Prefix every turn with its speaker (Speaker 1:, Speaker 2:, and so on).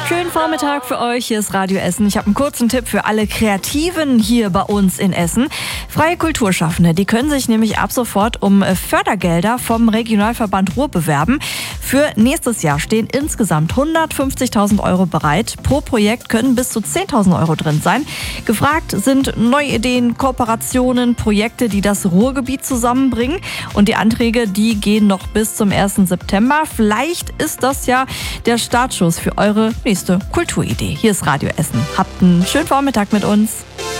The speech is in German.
Speaker 1: Schönen Vormittag für euch, hier ist Radio Essen. Ich habe einen kurzen Tipp für alle Kreativen hier bei uns in Essen. Freie Kulturschaffende, die können sich nämlich ab sofort um Fördergelder vom Regionalverband Ruhr bewerben. Für nächstes Jahr stehen insgesamt 150.000 Euro bereit. Pro Projekt können bis zu 10.000 Euro drin sein. Gefragt sind neue Ideen, Kooperationen, Projekte, die das Ruhrgebiet zusammenbringen. Und die Anträge, die gehen noch bis zum 1. September. Vielleicht ist das ja der Startschuss für eure nächste Kulturidee. Hier ist Radio Essen. Habt einen schönen Vormittag mit uns.